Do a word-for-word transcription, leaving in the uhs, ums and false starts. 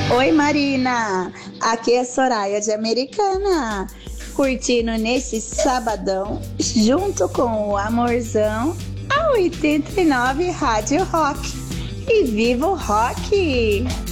Oi, Marina! Aqui é Soraya de Americana, curtindo nesse sabadão, junto com o Amorzão, a oitenta e nove Rádio Rock. E viva o rock!